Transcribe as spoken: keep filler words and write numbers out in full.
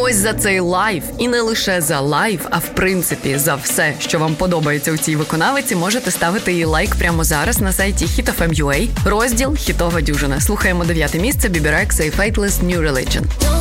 ось за цей лайв, і не лише за лайв, а в принципі за все, що вам подобається у цій виконавиці, можете ставити їй лайк прямо зараз на сайті хіт еф ем крапка ю а, розділ «Хітова дюжина». Слухаємо дев'яте місце Бібі Рекса і Faithless New Religion.